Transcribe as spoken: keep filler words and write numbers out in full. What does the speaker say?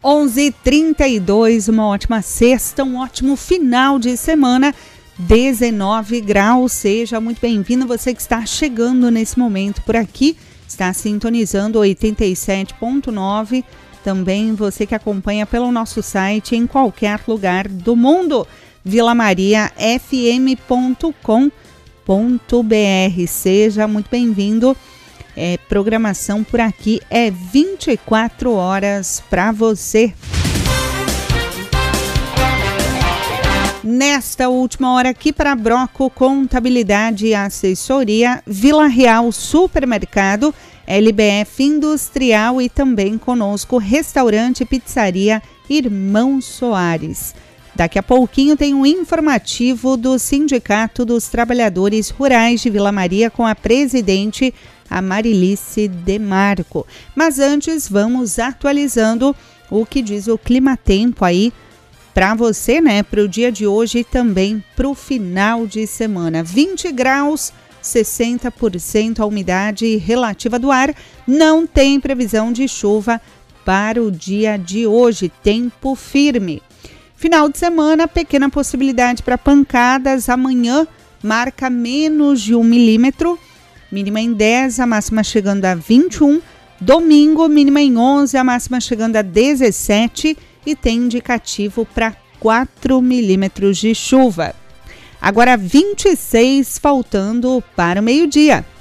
onze e trinta e dois, uma ótima sexta, um ótimo final de semana, dezenove graus. Seja muito bem-vindo, você que está chegando nesse momento por aqui, está sintonizando oitenta e sete ponto nove, também você que acompanha pelo nosso site em qualquer lugar do mundo, vila maria f m ponto com ponto b r. Seja muito bem-vindo. É, programação por aqui é vinte e quatro horas para você. Nesta última hora aqui para Broco Contabilidade e Assessoria, Vila Real Supermercado, L B F Industrial e também conosco Restaurante e Pizzaria Irmão Soares. Daqui a pouquinho tem um informativo do Sindicato dos Trabalhadores Rurais de Vila Maria com a presidente a Marilice Demarco. Mas antes vamos atualizando o que diz o clima-tempo aí para você, né, para o dia de hoje e também para o final de semana. vinte graus, sessenta por cento a umidade relativa do ar, não tem previsão de chuva para o dia de hoje, tempo firme. Final de semana, pequena possibilidade para pancadas, amanhã marca menos de um milímetro, mínima em dez, a máxima chegando a vinte e um. Domingo, mínima em onze, a máxima chegando a dezessete e tem indicativo para quatro milímetros de chuva. Agora vinte e seis, faltando para o meio-dia.